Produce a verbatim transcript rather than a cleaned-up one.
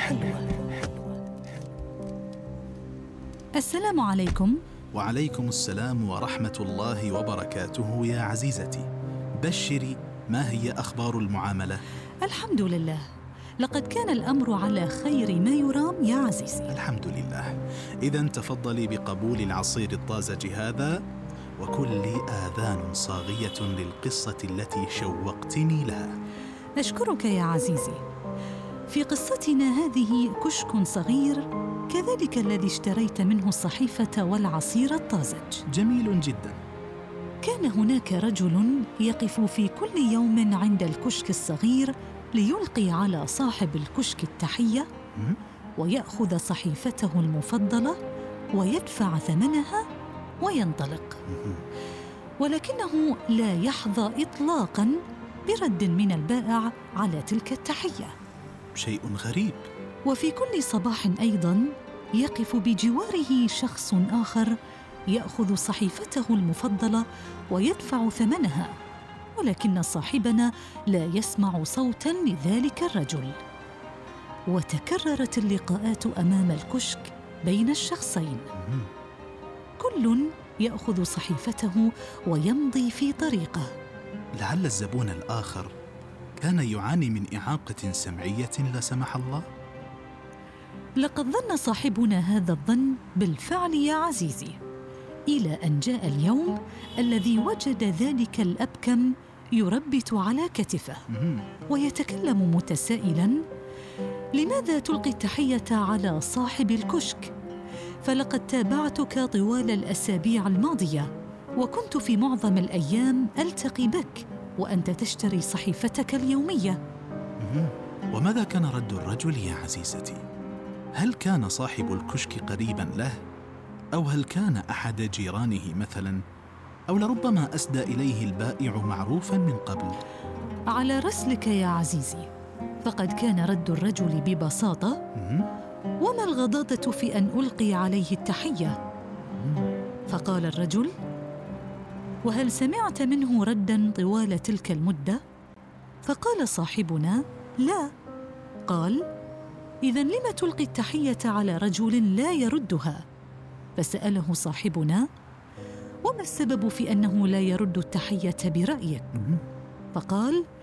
حلوة. السلام عليكم. وعليكم السلام ورحمة الله وبركاته. يا عزيزتي، بشري، ما هي أخبار المعاملة؟ الحمد لله، لقد كان الأمر على خير ما يرام يا عزيزي. الحمد لله. إذن تفضلي بقبول العصير الطازج هذا، وكلي آذان صاغية للقصة التي شوقتني لها. أشكرك يا عزيزي. في قصتنا هذه كشك صغير كذلك الذي اشتريت منه الصحيفة والعصير الطازج. جميل جدا. كان هناك رجل يقف في كل يوم عند الكشك الصغير ليلقي على صاحب الكشك التحية ويأخذ صحيفته المفضلة ويدفع ثمنها وينطلق، ولكنه لا يحظى إطلاقاً برد من البائع على تلك التحية. شيء غريب. وفي كل صباح أيضاً يقف بجواره شخص آخر يأخذ صحيفته المفضلة ويدفع ثمنها، ولكن صاحبنا لا يسمع صوتاً لذلك الرجل. وتكررت اللقاءات أمام الكشك بين الشخصين، كل يأخذ صحيفته ويمضي في طريقه. لعل الزبون الآخر كان يعاني من إعاقة سمعية لا سمح الله. لقد ظن صاحبنا هذا الظن بالفعل يا عزيزي، إلى أن جاء اليوم الذي وجد ذلك الأبكم يربت على كتفه ويتكلم متسائلاً: لماذا تلقي التحية على صاحب الكشك؟ فلقد تابعتك طوال الأسابيع الماضية، وكنت في معظم الأيام ألتقي بك وأنت تشتري صحيفتك اليومية. وماذا كان رد الرجل يا عزيزتي؟ هل كان صاحب الكشك قريباً له؟ أو هل كان أحد جيرانه مثلاً؟ أو لربما أسدى إليه البائع معروفاً من قبل؟ على رسلك يا عزيزي، فقد كان رد الرجل ببساطة: وما الغضاضة في أن ألقي عليه التحية؟ فقال الرجل: وهل سمعت منه رداً طوال تلك المدة؟ فقال صاحبنا: لا. قال: إذن لم تلقي التحية على رجل لا يردها؟ فسأله صاحبنا: وما السبب في أنه لا يرد التحية برأيك؟ فقال: